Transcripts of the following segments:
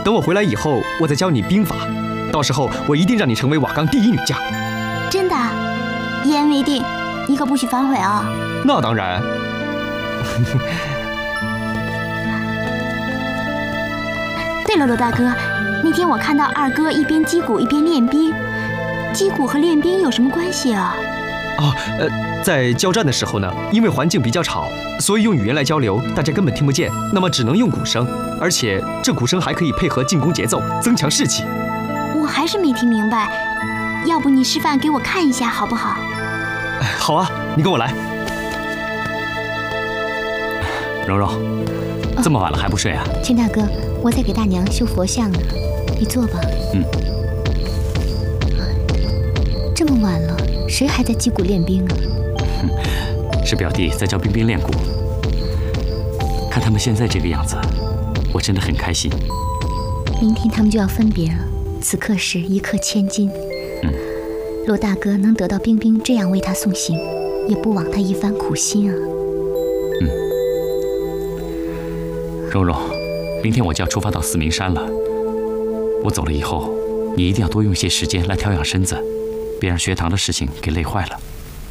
等我回来以后，我再教你兵法，到时候我一定让你成为瓦岗第一女将。 真的？一言为定，你可不许反悔啊！ 那当然。 对了，罗大哥，那天我看到二哥一边击鼓一边练兵，击鼓和练兵有什么关系啊？ 哦，在交战的时候呢，因为环境比较吵，所以用语言来交流，大家根本听不见，那么只能用鼓声，而且这鼓声还可以配合进攻节奏，增强士气。 我还是没听明白，要不你示范给我看一下好不好？ 好啊，你跟我来。 蓉蓉，这么晚了还不睡啊？ 秦大哥，我在给大娘修佛像呢，你坐吧。这么晚了，谁还在击鼓练兵啊？ 是表弟在教冰冰练鼓。看他们现在这个样子，我真的很开心。 明天他们就要分别了，此刻是一刻千金。罗大哥能得到冰冰这样为他送行，也不枉他一番苦心啊。 蓉蓉，明天我就要出发到四明山了。我走了以后，你一定要多用些时间来调养身子，别让学堂的事情给累坏了。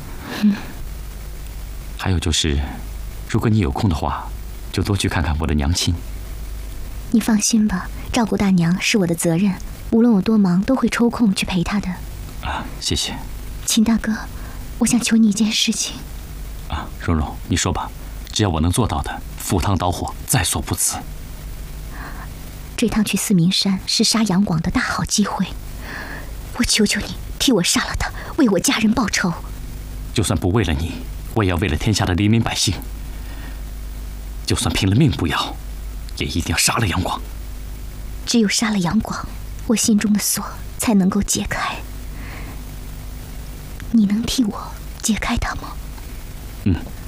还有就是，如果你有空的话，就多去看看我的娘亲。 你放心吧，照顾大娘是我的责任，无论我多忙，都会抽空去陪她的。 啊，谢谢。 秦大哥，我想求你一件事情。 啊，蓉蓉，你说吧，只要我能做到的，赴汤蹈火，在所不辞。 这趟去四明山是杀杨广的大好机会，我求求你替我杀了他，为我家人报仇。 就算不为了你，我也要为了天下的黎民百姓。就算拼了命不要，也一定要杀了杨广。 只有杀了杨广，我心中的锁才能够解开。你能替我解开它吗？